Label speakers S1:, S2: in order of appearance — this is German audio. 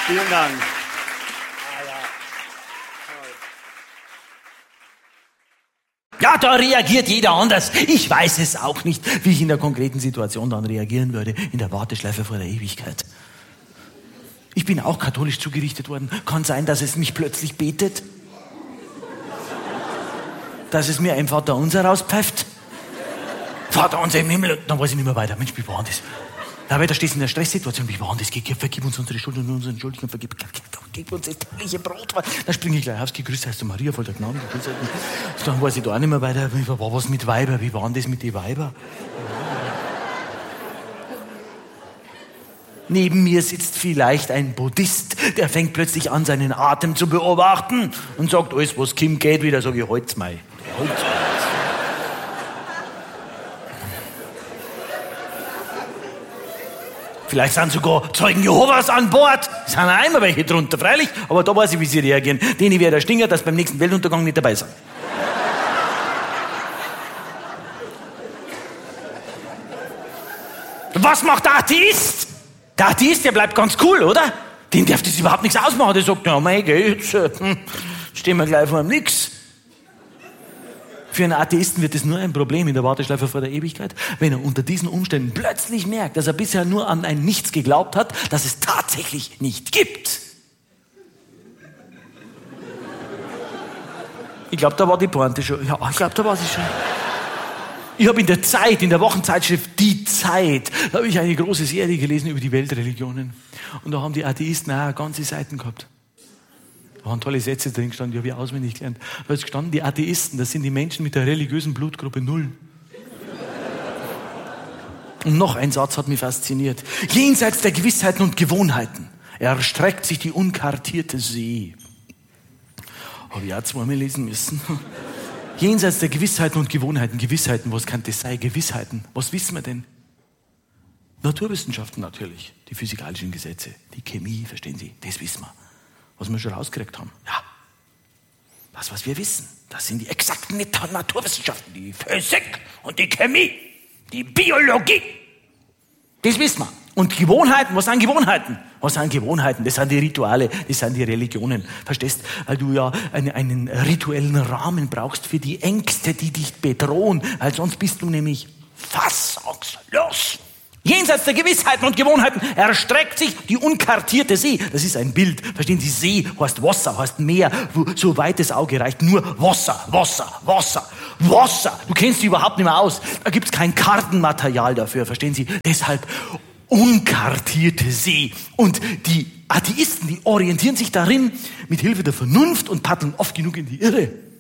S1: Vielen Dank.
S2: Ja, da reagiert jeder anders. Ich weiß es auch nicht, wie ich in der konkreten Situation dann reagieren würde, in der Warteschleife vor der Ewigkeit. Ich bin auch katholisch zugerichtet worden. Kann sein, dass es mich plötzlich betet. Dass es mir ein Vaterunser rauspfeift. Vater unser im Himmel, dann weiß ich nicht mehr weiter. Mensch, wie war das? Aber da stehst du in der Stresssituation, wie war das? Vergib uns unsere Schuld und unseren Schuldigen, vergib uns das tägliche Brot. Dann springe ich gleich auf, gegrüßt heißt du Maria, voll der Gnade. Dann weiß ich da auch nicht mehr weiter, wie war was mit Weiber, wie waren das mit den Weiber? Neben mir sitzt vielleicht ein Buddhist, der fängt plötzlich an, seinen Atem zu beobachten und sagt, alles, was Kim geht, wieder, sage ich, halt's mal. Vielleicht sind sogar Zeugen Jehovas an Bord. Es sind auch immer welche drunter, freilich. Aber da weiß ich, wie sie reagieren. Denen wäre der Stinger, dass beim nächsten Weltuntergang nicht dabei sind. Was macht der Atheist? Der Atheist, der bleibt ganz cool, oder? Den darf das überhaupt nichts ausmachen. Der sagt, ja, mein Gott, jetzt stehen wir gleich vor dem Nix. Für einen Atheisten wird es nur ein Problem in der Warteschleife vor der Ewigkeit, wenn er unter diesen Umständen plötzlich merkt, dass er bisher nur an ein Nichts geglaubt hat, das es tatsächlich nicht gibt. Ich glaube, da war die Pointe schon. Ja, ich glaube, da war sie schon. Ich habe in der Wochenzeitschrift Die Zeit, da habe ich eine große Serie gelesen über die Weltreligionen. Und da haben die Atheisten auch ganze Seiten gehabt. Da waren tolle Sätze drin gestanden, die habe ich auswendig gelernt. Da ist gestanden, die Atheisten, das sind die Menschen mit der religiösen Blutgruppe 0. Und noch ein Satz hat mich fasziniert. Jenseits der Gewissheiten und Gewohnheiten erstreckt sich die unkartierte See. Habe ich auch zweimal lesen müssen. Jenseits der Gewissheiten und Gewohnheiten. Gewissheiten, was kann das sein? Gewissheiten, was wissen wir denn? Naturwissenschaften natürlich, die physikalischen Gesetze, die Chemie, verstehen Sie, das wissen wir. Was wir schon rausgekriegt haben. Ja, das, was wir wissen, das sind die exakten Naturwissenschaften, die Physik und die Chemie, die Biologie. Das wissen wir. Und Gewohnheiten, was sind Gewohnheiten? Was sind Gewohnheiten? Das sind die Rituale, das sind die Religionen. Verstehst? Weil du ja einen rituellen Rahmen brauchst für die Ängste, die dich bedrohen, weil sonst bist du nämlich fassungslos. Jenseits der Gewissheiten und Gewohnheiten erstreckt sich die unkartierte See. Das ist ein Bild. Verstehen Sie? See heißt Wasser, heißt Meer, so weit das Auge reicht. Nur Wasser, Wasser, Wasser, Wasser. Du kennst dich überhaupt nicht mehr aus. Da gibt es kein Kartenmaterial dafür. Verstehen Sie? Deshalb unkartierte See. Und die Atheisten, die orientieren sich darin mit Hilfe der Vernunft und paddeln oft genug in die Irre.